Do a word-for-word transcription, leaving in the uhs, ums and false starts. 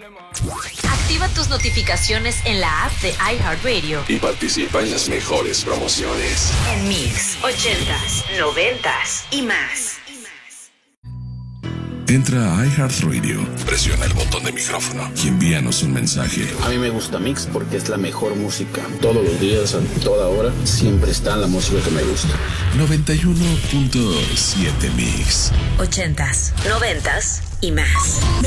Activa tus notificaciones en la app de iHeartRadio y participa en las mejores promociones. En Mix, ochentas, noventas y más. Entra a iHeartRadio, presiona el botón de micrófono y envíanos un mensaje. A mí me gusta Mix porque es la mejor música. Todos los días, a toda hora, siempre está la música que me gusta. noventa y uno punto siete Mix. Ochentas, noventas y más.